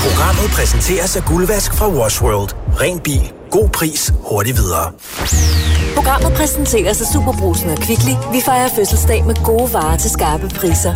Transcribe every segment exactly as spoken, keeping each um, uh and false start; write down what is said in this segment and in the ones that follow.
Programmet præsenteres af Guldvask fra Wash World. Ren bil. God pris. Hurtigt videre. Programmet præsenteres af Superbrugsen og Kvickly. Vi fejrer fødselsdag med gode varer til skarpe priser.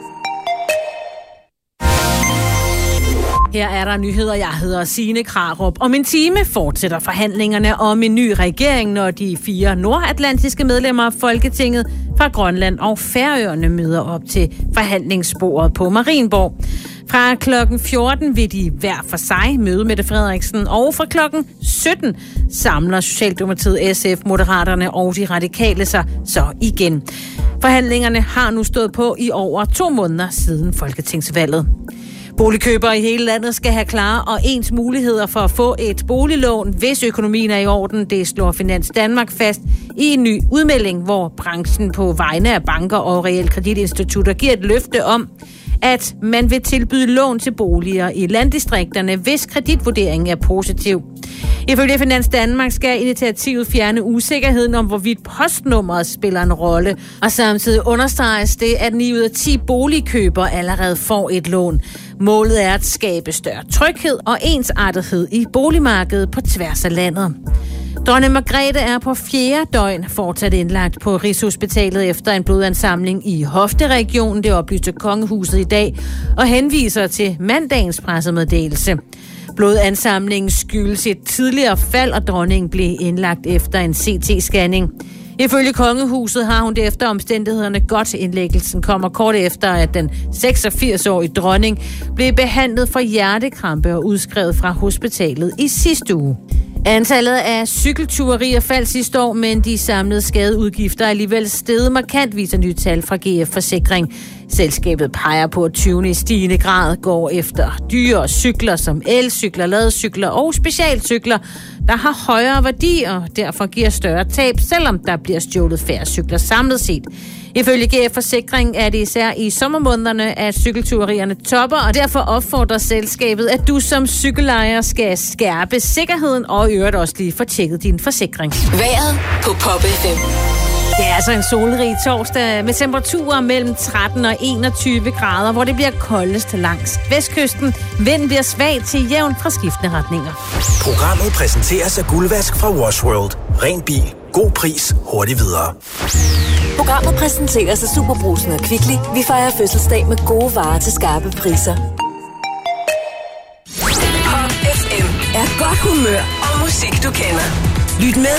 Her er der nyheder. Jeg hedder Signe Krarup. Om en time fortsætter forhandlingerne om en ny regering, når de fire nordatlantiske medlemmer af Folketinget fra Grønland og Færøerne møder op til forhandlingsbordet på Marienborg. Fra klokken fjorten vil de hver for sig møde Mette Frederiksen, og fra klokken sytten samler Socialdemokratiet, S F, Moderaterne og de radikale sig så igen. Forhandlingerne har nu stået på i over to måneder siden folketingsvalget. Boligkøbere i hele landet skal have klare og ens muligheder for at få et boliglån, hvis økonomien er i orden. Det slår Finans Danmark fast i en ny udmelding, hvor branchen på vegne af banker og realkreditinstitutter giver et løfte om, at man vil tilbyde lån til boliger i landdistrikterne, hvis kreditvurderingen er positiv. Ifølge Finans Danmark skal initiativet fjerne usikkerheden om, hvorvidt postnummeret spiller en rolle, og samtidig understreges det, at ni ud af ti boligkøbere allerede får et lån. Målet er at skabe større tryghed og ensartethed i boligmarkedet på tværs af landet. Dronning Margrethe er på fjerde døgn fortsat indlagt på Rigshospitalet efter en blodansamling i hofteregionen. Det oplyste kongehuset i dag og henviser til mandagens pressemeddelelse. Blodansamlingen skyldes et tidligere fald, og dronningen blev indlagt efter en C T-scanning. Ifølge kongehuset har hun det efter omstændighederne godt. Indlæggelsen kommer kort efter, at den seksogfirs-årige dronning blev behandlet for hjertekrampe og udskrevet fra hospitalet i sidste uge. Antallet af cykeltyverier faldt sidste år, men de samlede skadeudgifter er alligevel steget markant, viser nye tal fra G F Forsikring. Selskabet peger på, at tyvene i stigende grad går efter dyre cykler som elcykler, ladecykler og specialcykler, der har højere værdi og derfor giver større tab, selvom der bliver stjålet færre cykler samlet set. Ifølge G F Forsikring er det især i sommermånederne, at cykeltyverierne topper, og derfor opfordrer selskabet, at du som cykelejer skal skærpe sikkerheden og i øvrigt også lige få tjekket din forsikring. Vejret på Pop F M. Det er altså en solrig torsdag med temperaturer mellem tretten og enogtyve grader, hvor det bliver koldest langs vestkysten. Vinden bliver svag til jævn fra skiftende retninger. Programmet præsenteres af Guldvask fra Wash World. Ren bil. God pris. Hurtigt videre. Programmet præsenteres af Superbrugsen og Kvickly. Vi fejrer fødselsdag med gode varer til skarpe priser. Pop F M er godt humør og musik, du kender. Lyt med